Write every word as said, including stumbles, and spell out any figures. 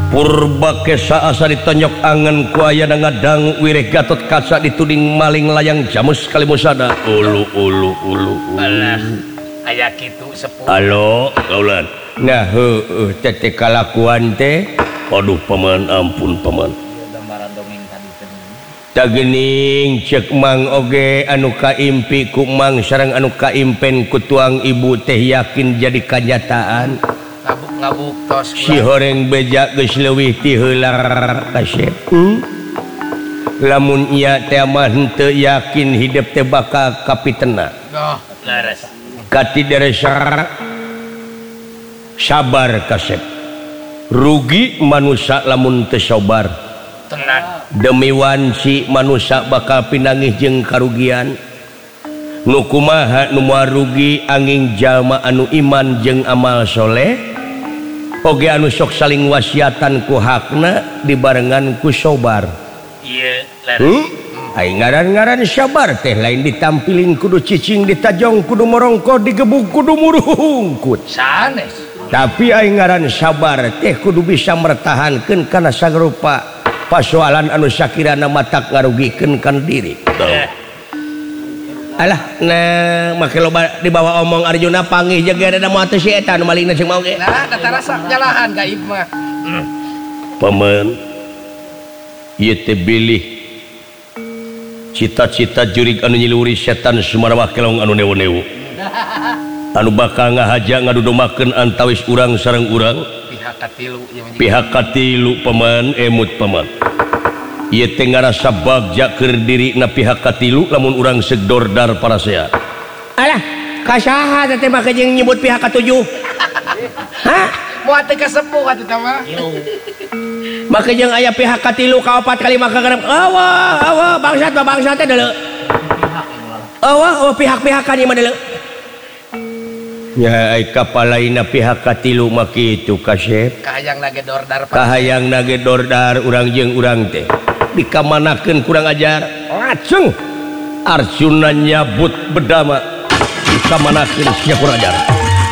Purba kesa asa ditonyok angen ku aya ngadang wireh Gatot Kaca dituding maling layang jamus kali musada. Ulu ulu ulu. Alah, aya kitu sepuh. Halo, kaulan. Nah, heueuh teh teh kalakuan teh. Aduh paman, ampun paman. Tagening cek mang oge anu kaimpi ku mang sareng anu kaimpen ku tuang ibu teh yakin jadi kenyataan. Ngabuk tos si horeng beja geus leuwih ti heula kasep. Hmm? Lamun ieu teh mah henteu yakin hidup teh bakal kapitena. Oh, leres. Kati deresar sabar kasep. Rugi manusia lamun teu sabar. Tenang. Demi wanci manusia bakal pinangih jeung karugian. Nu kumaha nu moal rugi angin jalma anu iman jeung amal soleh. Oge anu sok saling wasiatan ku hakna dibarengan ku sabar. Ieu leres. Hmm? Ai ngaran-ngaran sabar teh lain ditampilin kudu cicing ditajong kudu morongko digebuk kudu murungkut. Sanes. Tapi ai ngaran sabar teh kudu bisa mertahankeun kana sagrupa pasoalan anu sakirana matak ngarugikeun kan diri. Eh. Alah, nah make loba di bawah omong Arjuna panggih jaga ada moal teu si eta nu malingna jeung mau ge. Nah, eta rasa nyalahan gaib mah. Hmm. Paman, ieu teh bilih cita-cita jurig anu nyiluri setan Sumarawa kelong anu newo-newo. Anu bakal ngahaja ngadudumakeun antawis urang sareng urang. Pihak katilu yang Pihak katilu paman emut paman. Ieu teh ngarasa bagja keur dirina pihak katilu lamun urang segdordar parasea. Alah, kasaha teh make jeung nyebut pihak katujuh? Hah? Moal teu kasepuh atuh teh mah. Make jeung aya pihak katilu kaopat kali maka genep. Eueuh, eueuh bangsat bangsat teh deuleu. Eueuh, eueuh pihak-pihakan ieu mah deuleu. Ya ai kapalaina pihak katilu mah kitu kasep. Kahayang lage dordar. Kahayang nage dordar urang jeung urang teh. Dikamanakeun kurang ajar. Lajeng Arjuna nyabut bedama dikamanakeun sia kurang ajar.